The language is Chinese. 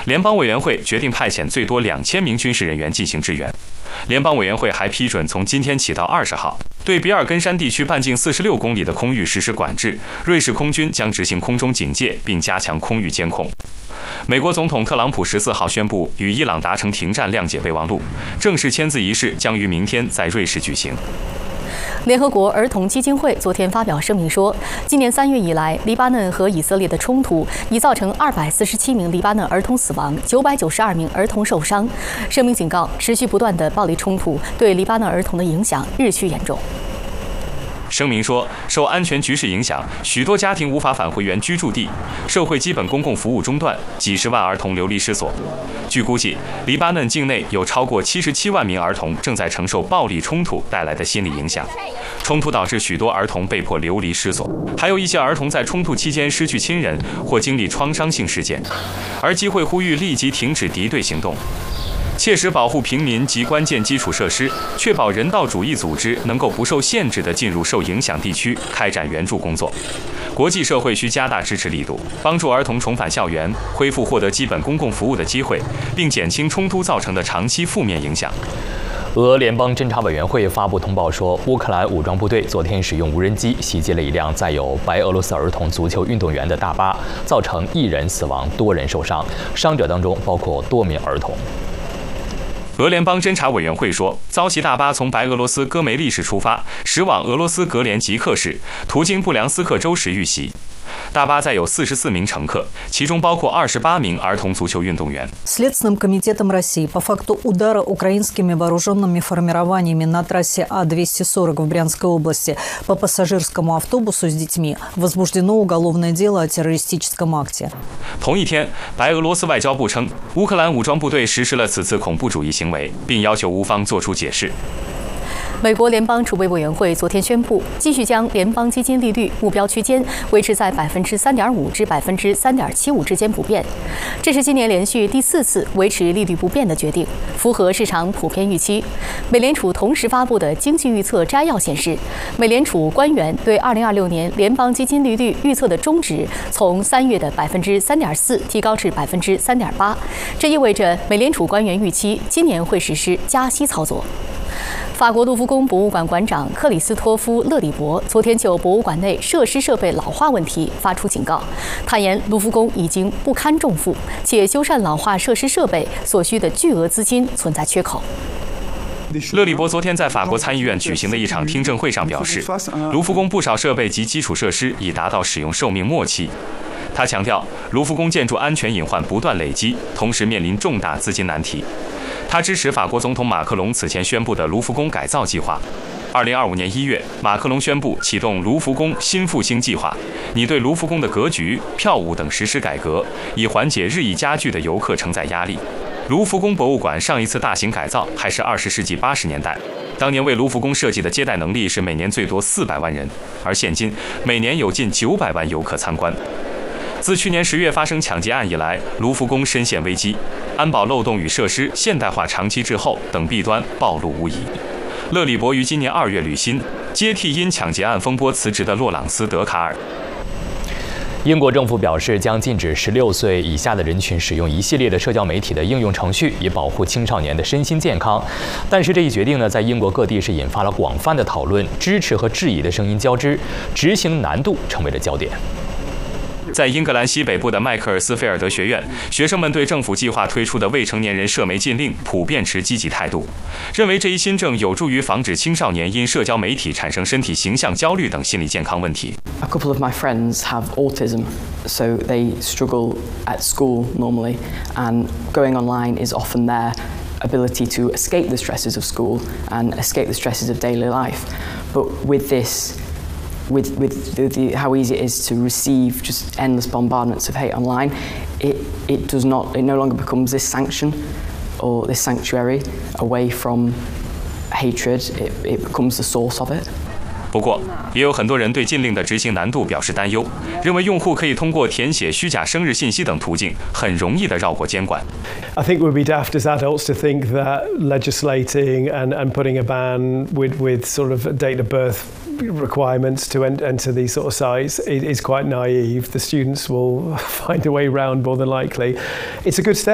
联邦委员会决定派遣最多2000名军事人员进行支援。联邦委员会还批准从今天起到20号，对比尔根山地区半径46公里的空域实施管制。瑞士空军将执行空中警戒，并加强空域监控。美国总统特朗普14号宣布与伊朗达成停战，谅解备忘录，正式签字仪式将于明天在瑞士举行。 联合国儿童基金会昨天发表声明说，今年3月以来，黎巴嫩和以色列的冲突已造成247名黎巴嫩儿童死亡，992名儿童受伤。声明警告，持续不断的暴力冲突对黎巴嫩儿童的影响日趋严重。 声明说，受安全局势影响，许多家庭无法返回原居住地，社会基本公共服务中断，几十万儿童流离失所。据估计，黎巴嫩境内有超过77万名儿童正在承受暴力冲突带来的心理影响。冲突导致许多儿童被迫流离失所，还有一些儿童在冲突期间失去亲人或经历创伤性事件。而基会呼吁立即停止敌对行动，切实保护平民及关键基础设施，确保人道主义组织能够不受限制地进入受影响地区开展援助工作。国际社会需加大支持力度，帮助儿童重返校园，恢复获得基本公共服务的机会，并减轻冲突造成的长期负面影响。 俄联邦侦察委员会发布通报说，乌克兰武装部队昨天使用无人机袭击了一辆载有白俄罗斯儿童足球运动员的大巴，造成1人死亡，多人受伤，伤者当中包括多名儿童。 俄联邦侦察委员会说，遭袭大巴从白俄罗斯戈梅利市出发，驶往俄罗斯格连吉克市，途经布良斯克州时遇袭。大巴载有44名乘客，其中包括28名儿童足球运动员。 Следственным комитетом России по факту удара украинскими вооруженными формированиями на трассе А-240 в Брянской области по пассажирскому автобусу с детьми возбуждено уголовное дело о террористическом акте。 同一天，白俄罗斯外交部称，乌克兰武装部队实施了此次恐怖主义行为，并要求乌方作出解释。 美国联邦储备委员会昨天宣布，继续将联邦基金利率目标区间维持在3.5%至3.75%之间不变。这是今年连续第4次维持利率不变的决定，符合市场普遍预期。美联储同时发布的经济预测摘要显示，美联储官员对2026年联邦基金利率预测的中值从3月的3.4%提高至3.8%。这意味着美联储官员预期今年会实施加息操作。法国卢浮宫博物馆馆长克里斯托夫·勒里伯昨天就博物馆内设施设备老化问题发出警告，坦言卢浮宫已经不堪重负，且修缮老化设施设备所需的巨额资金存在缺口。 勒里伯昨天在法国参议院举行的一场听证会上表示，卢浮宫不少设备及基础设施已达到使用寿命末期。他强调，卢浮宫建筑安全隐患不断累积，同时面临重大资金难题。他支持法国总统马克龙此前宣布的卢浮宫改造计划。2025年1月，马克龙宣布启动卢浮宫新复兴计划，拟对卢浮宫的格局、票务等实施改革，以缓解日益加剧的游客承载压力。卢浮宫博物馆上一次大型改造还是20世纪80年代，当年为卢浮宫设计的接待能力是每年最多400万人，而现今每年有近900万游客参观。自去年10月发生抢劫案以来，卢浮宫深陷危机，安保漏洞与设施现代化长期滞后等弊端暴露无遗。勒里伯于今年2月履新，接替因抢劫案风波辞职的洛朗斯·德卡尔。 英国政府表示，将禁止16岁以下的人群使用一系列的社交媒体的应用程序，以保护青少年的身心健康。但是这一决定呢，在英国各地是引发了广泛的讨论，支持和质疑的声音交织，执行难度成为了焦点。 在英格兰西北部的迈克尔斯菲尔德学院，学生们对政府计划推出的未成年人社媒禁令普遍持积极态度，认为这一新政有助于防止青少年因社交媒体产生身体形象焦虑等心理健康问题。 A couple of my friends have autism, so they struggle at school normally, and going online is often their ability to escape the stresses of school and escape the stresses of daily life. But with this, with how easy it is to receive just endless bombardments of hate online, it no longer becomes this sanction or this sanctuary away from hatred. It becomes the source of it. 不过，也有很多人对禁令的执行难度表示担忧，认为用户可以通过填写虚假生日信息等途径，很容易地绕过监管。 I think we'd be daft as adults to think that legislating and putting a ban with sort of date of birth requirements to enter these sort of sites is quite naive. The students will find a way around more than likely. It's a good step.